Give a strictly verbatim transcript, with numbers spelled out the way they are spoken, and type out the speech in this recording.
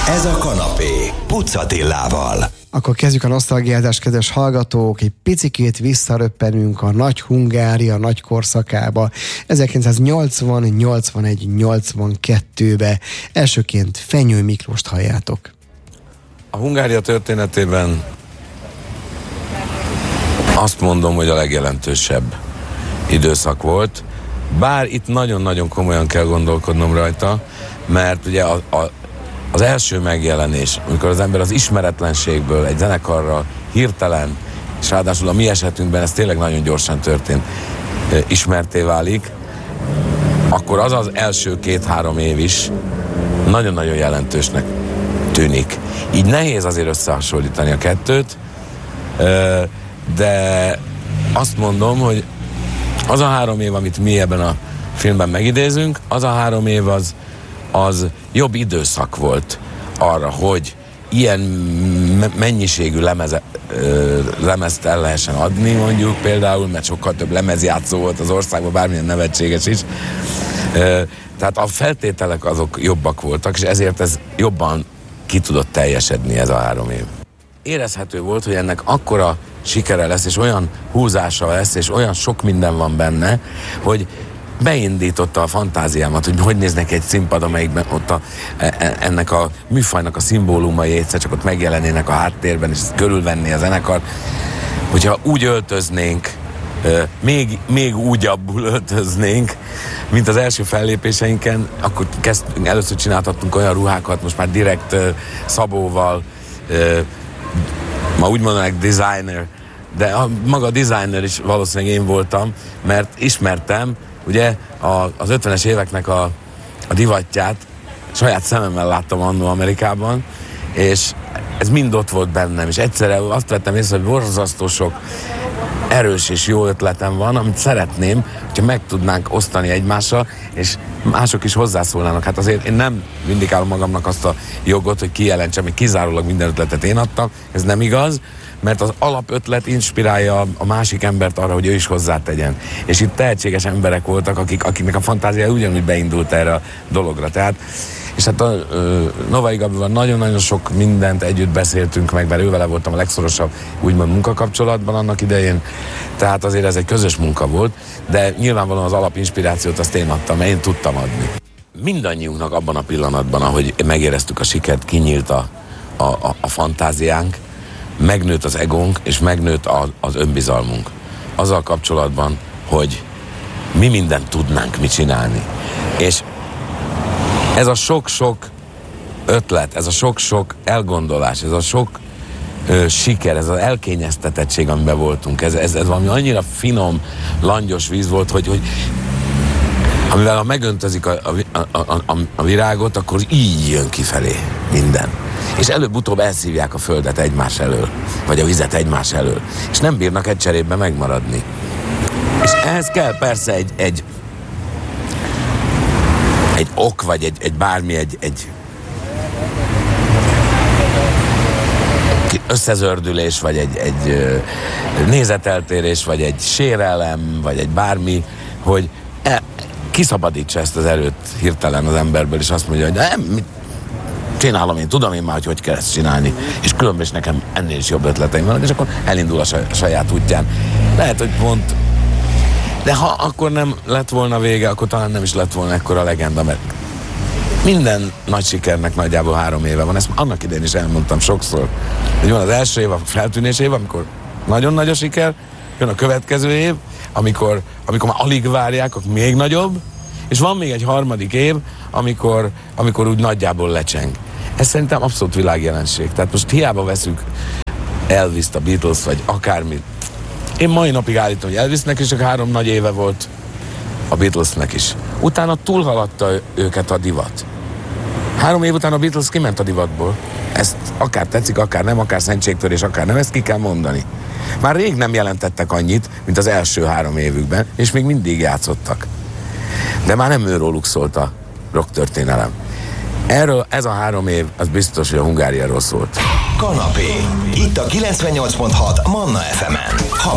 Ez a kanapé Puc Attilával. Akkor kezdjük a nosztalgiázást, kedves hallgatók, egy picikét visszaröppenünk a nagy Hungária nagy korszakába, ezerkilencszáznyolcvan, nyolcvanegy, nyolcvankettőbe. Elsőként Fenyő Miklóst halljátok. A Hungária történetében azt mondom, hogy a legjelentősebb időszak volt, bár itt nagyon-nagyon komolyan kell gondolkodnom rajta, mert ugye a, a, az első megjelenés, amikor az ember az ismeretlenségből egy zenekarral hirtelen, és ráadásul a mi esetünkben ez tényleg nagyon gyorsan történt, ismerté válik, akkor az az első két-három év is nagyon-nagyon jelentősnek tűnik. Így nehéz azért összehasonlítani a kettőt, de azt mondom, hogy az a három év, amit mi ebben a filmben megidézünk, az a három év az, az jobb időszak volt arra, hogy ilyen mennyiségű lemeze, lemezt el lehessen adni, mondjuk például, mert sokkal több lemezjátszó volt az országban, bármilyen nevetséges is. Tehát a feltételek azok jobbak voltak, és ezért ez jobban ki tudott teljesedni ez a három év. Érezhető volt, hogy ennek akkora sikere lesz, és olyan húzása lesz, és olyan sok minden van benne, hogy beindította a fantáziámat, hogy hogy néznek egy színpad, amelyikben ott a, ennek a műfajnak a szimbólumai egyszer csak ott megjelenének a háttérben, és körülvenni a zenekar. Hogyha úgy öltöznénk, még, még úgyabbul öltöznénk, mint az első fellépéseinken, akkor kezdtünk, először csináltattunk olyan ruhákat, most már direkt Szabóval, ma úgy mondanak designer, de a, maga a designer is valószínűleg én voltam, mert ismertem ugye a, az ötvenes éveknek a, a divatját, saját szememmel láttam annó Amerikában, és ez mind ott volt bennem, és egyszerre azt vettem észre, hogy borzasztó sok erős és jó ötletem van, amit szeretném, hogyha meg tudnánk osztani egymással, és mások is hozzászólnának. Hát azért én nem vindikálom magamnak azt a jogot, hogy kijelentsem, hogy kizárólag minden ötletet én adtam, ez nem igaz, mert az alapötlet inspirálja a másik embert arra, hogy ő is hozzátegyen. És itt tehetséges emberek voltak, akik, akiknek a fantáziája ugyanúgy beindult erre a dologra. Tehát, és hát a Novai Gabival nagyon-nagyon sok mindent együtt beszéltünk meg, mert ővele voltam a legszorosabb úgymond munkakapcsolatban annak idején, tehát azért ez egy közös munka volt, de nyilvánvalóan az alapinspirációt azt én adtam, mert én tudtam adni. Mindannyiunknak abban a pillanatban, ahogy megéreztük a sikert, kinyílt a, a, a, a fantáziánk, megnőtt az egónk, és megnőtt a, az önbizalmunk. Azzal kapcsolatban, hogy mi mindent tudnánk mit csinálni. És ez a sok-sok ötlet, ez a sok-sok elgondolás, ez a sok ö, siker, ez az elkényeztetettség, amiben voltunk, ez, ez, ez valami annyira finom, langyos víz volt, hogy, hogy amivel ha megöntözik a, a, a, a, a virágot, akkor így jön kifelé minden. És előbb-utóbb elszívják a földet egymás elől, vagy a vizet egymás elől, és nem bírnak egy cserében megmaradni. És ehhez kell persze egy, egy, egy ok, vagy egy, egy bármi, egy, egy összezördülés, vagy egy, egy nézeteltérés, vagy egy sérelem, vagy egy bármi, hogy e, kiszabadítsa ezt az erőt hirtelen az emberből, és azt mondja, hogy nem, mit csinálom én, tudom én már, hogy hogy kell ezt csinálni, és különben is nekem ennél is jobb ötleteim vannak, és akkor elindul a saját útján. Lehet, hogy pont, de ha akkor nem lett volna vége, akkor talán nem is lett volna ekkora legenda, mert minden nagy sikernek nagyjából három éve van. Ezt annak idején is elmondtam sokszor, hogy van az első év, a feltűnés év, amikor nagyon nagy a siker, jön a következő év, amikor, amikor már alig várják, akkor még nagyobb, és van még egy harmadik év, amikor, amikor úgy nagyjából lecseng. Ez szerintem abszolút világjelenség. Tehát most hiába veszünk Elvis-t, a Beatles, vagy akármit. Én mai napig állítom, hogy Elvisnek is csak három nagy éve volt, a Beatlesnek is. Utána túlhaladta őket a divat. Három év után a Beatles kiment a divatból. Ezt akár tetszik, akár nem, akár szentségtörés, akár nem, ezt ki kell mondani. Már rég nem jelentettek annyit, mint az első három évükben, és még mindig játszottak. De már nem őróluk szólt a rock történelem. Erről ez a három év, az biztos, hogy a Hungáriáról szólt. Kanapé. Itt a kilencvennyolc pont hat Manna ef emen.